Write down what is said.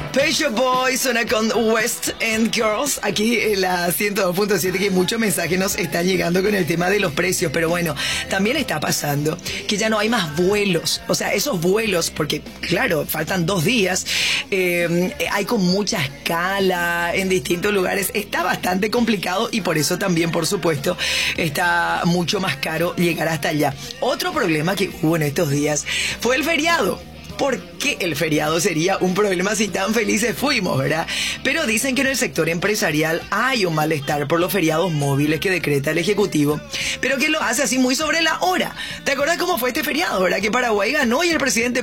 Pet Shop Boys suena con West End Girls aquí en la 102.7, que muchos mensajes nos están llegando con el tema de los precios, pero bueno, también está pasando que ya no hay más vuelos, o sea, esos vuelos, porque claro, faltan 2 días, hay con mucha escala en distintos lugares, está bastante complicado y por eso también, por supuesto, está mucho más caro llegar hasta allá. Otro problema que hubo en estos días fue el feriado. ¿Por qué el feriado sería un problema si tan felices fuimos, verdad? Pero dicen que en el sector empresarial hay un malestar por los feriados móviles que decreta el Ejecutivo, pero que lo hace así muy sobre la hora. ¿Te acuerdas cómo fue este feriado, verdad? Que Paraguay ganó y el presidente